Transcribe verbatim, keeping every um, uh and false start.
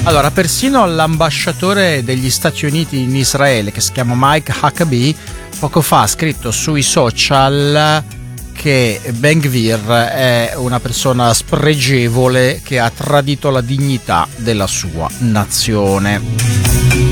Allora, persino l'ambasciatore degli Stati Uniti in Israele, che si chiama Mike Huckabee, poco fa ha scritto sui social che Ben Gvir è una persona spregevole che ha tradito la dignità della sua nazione.